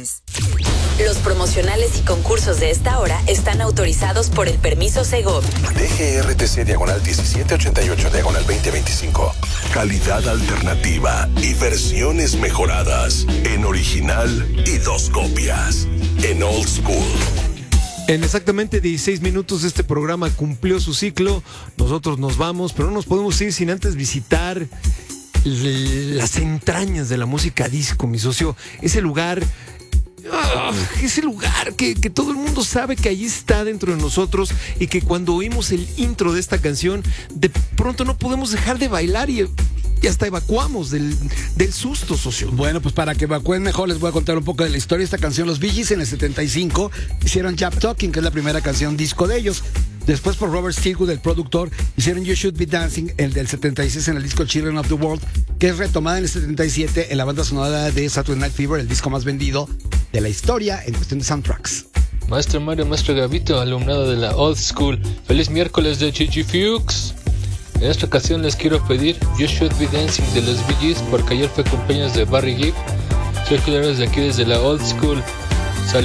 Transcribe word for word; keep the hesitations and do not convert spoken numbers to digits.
Los promocionales y concursos de esta hora están autorizados por el permiso Segov. D G R T C diagonal diecisiete ochenta y ocho diagonal veinte veinticinco. Calidad alternativa y versiones mejoradas en original y dos copias en Old School. En exactamente dieciséis minutos este programa cumplió su ciclo. Nosotros nos vamos, pero no nos podemos ir sin antes visitar las entrañas de la música disco, mi socio. Ese lugar, oh, ese lugar que, que todo el mundo sabe que allí está dentro de nosotros y que cuando oímos el intro de esta canción, de pronto no podemos dejar de bailar y... y hasta evacuamos del, del susto, socio. Bueno, pues para que evacúen mejor les voy a contar un poco de la historia de esta canción. Los Bee Gees en el setenta y cinco hicieron Jab Talking, que es la primera canción disco de ellos. Después por Robert Stigwood, el productor, hicieron You Should Be Dancing, el del setenta y seis en el disco Children of the World, que es retomada en el setenta y siete en la banda sonora de Saturday Night Fever, el disco más vendido de la historia en cuestión de soundtracks. Maestro Mario, Maestro Gavito, alumnado de la Old School, feliz miércoles de Chichi Fuchs. En esta ocasión les quiero pedir You Should Be Dancing de los Bee Gees porque ayer fue cumpleaños de Barry Gibb. Soy Julio de aquí desde la Old School.